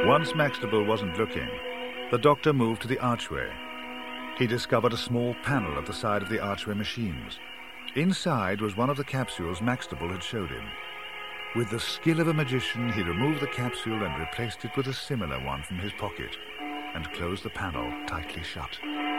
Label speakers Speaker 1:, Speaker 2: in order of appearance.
Speaker 1: Once Maxtable wasn't looking, the doctor moved to the archway. He discovered a small panel at the side of the archway machines. Inside was one of the capsules Maxtable had showed him. With the skill of a magician, he removed the capsule and replaced it with a similar one from his pocket, and closed the panel tightly shut.